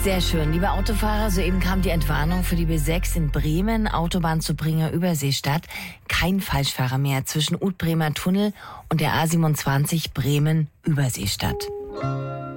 Sehr schön. Liebe Autofahrer, soeben kam die Entwarnung für die B6 in Bremen, Autobahn zu Bringer Überseestadt. Kein Falschfahrer mehr zwischen Utbremer Tunnel und der A27 Bremen Überseestadt.